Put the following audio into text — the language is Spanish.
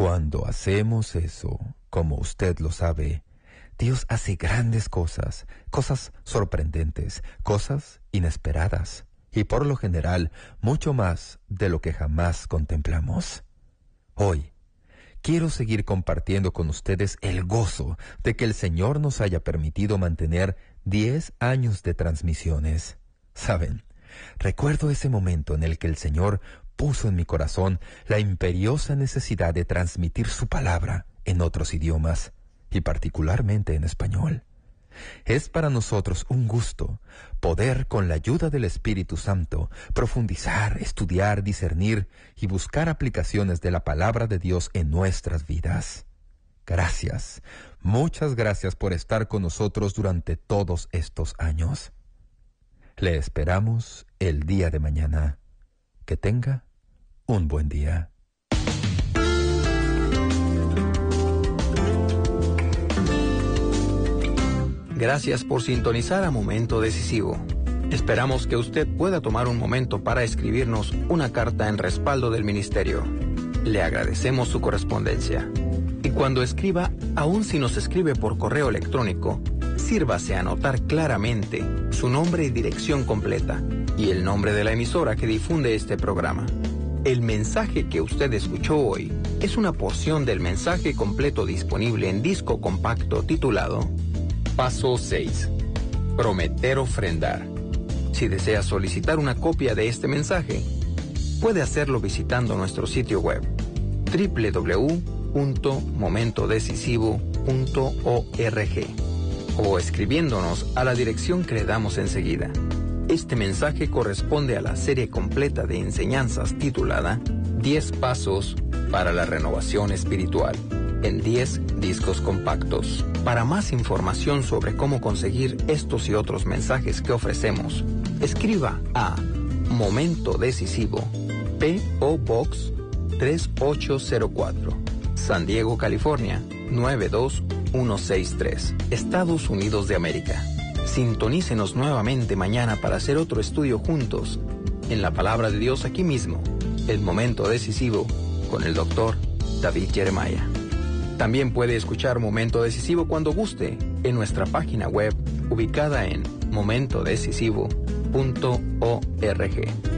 Cuando hacemos eso, como usted lo sabe, Dios hace grandes cosas, cosas sorprendentes, cosas inesperadas, y por lo general, mucho más de lo que jamás contemplamos. Hoy, quiero seguir compartiendo con ustedes el gozo de que el Señor nos haya permitido mantener 10 años de transmisiones. ¿Saben? Recuerdo ese momento en el que el Señor puso en mi corazón la imperiosa necesidad de transmitir su palabra en otros idiomas, y particularmente en español. Es para nosotros un gusto poder, con la ayuda del Espíritu Santo, profundizar, estudiar, discernir y buscar aplicaciones de la palabra de Dios en nuestras vidas. Gracias, muchas gracias por estar con nosotros durante todos estos años. Le esperamos el día de mañana. Que tenga un buen día. Gracias por sintonizar a Momento Decisivo. Esperamos que usted pueda tomar un momento para escribirnos una carta en respaldo del ministerio. Le agradecemos su correspondencia. Y cuando escriba, aun si nos escribe por correo electrónico, sírvase a anotar claramente su nombre y dirección completa y el nombre de la emisora que difunde este programa. El mensaje que usted escuchó hoy es una porción del mensaje completo disponible en disco compacto titulado Paso 6. Prometer ofrendar. Si desea solicitar una copia de este mensaje, puede hacerlo visitando nuestro sitio web www.momentodecisivo.org o escribiéndonos a la dirección que le damos enseguida. Este mensaje corresponde a la serie completa de enseñanzas titulada 10 Pasos para la Renovación Espiritual, en 10 discos compactos. Para más información sobre cómo conseguir estos y otros mensajes que ofrecemos, escriba a Momento Decisivo, P.O. Box 3804, San Diego, California 92163, Estados Unidos de América. Sintonícenos nuevamente mañana para hacer otro estudio juntos en la Palabra de Dios aquí mismo, El Momento Decisivo, con el Dr. David Jeremiah. También puede escuchar Momento Decisivo cuando guste en nuestra página web ubicada en momentodecisivo.org.